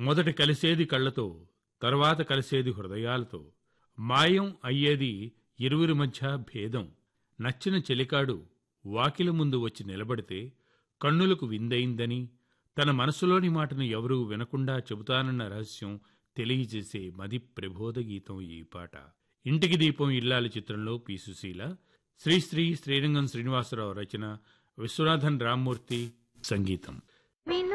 మొదట కలిసేది కళ్ళతో, తర్వాత కలిసేది హృదయాలతో. మాయం అయ్యేది ఇరువురి మధ్య భేదం. నచ్చిన చెలికాడు వాకిలి ముందు వచ్చి నిలబడితే కన్నులకు విందయిందని, తన మనసులోని మాటను ఎవరూ వినకుండా చెబుతానన్న రహస్యం తెలియజేసే మది ప్రబోధ గీతం ఈ పాట. ఇంటికి దీపం ఇల్లాలి చిత్రంలో పి. సుశీల, శ్రీశ్రీ శ్రీరంగం శ్రీనివాసరావు రచన, విశ్వనాథన్ రామ్మూర్తి సంగీతం.